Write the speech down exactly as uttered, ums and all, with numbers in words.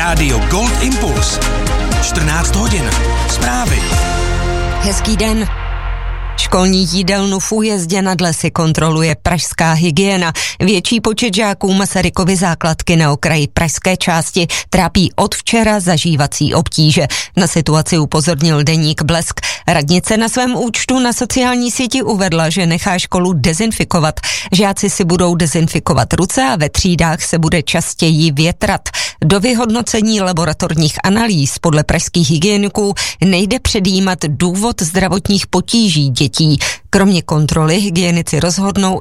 Rádio Gold Impuls. čtrnáct hodin. Zprávy. Hezký den. Školní jídelnu v Újezdě nad Lesy kontroluje pražská hygiena. Větší počet žáků Masarykovy základky na okraji pražské části trápí od včera zažívací obtíže. Na situaci upozornil deník Blesk. Radnice na svém účtu na sociální síti uvedla, že nechá školu dezinfikovat. Žáci si budou dezinfikovat ruce a ve třídách se bude častěji větrat. Do vyhodnocení laboratorních analýz podle pražských hygieniků nejde předjímat důvod zdravotních potíží dětí. Kromě kontroly hygienici rozhodnou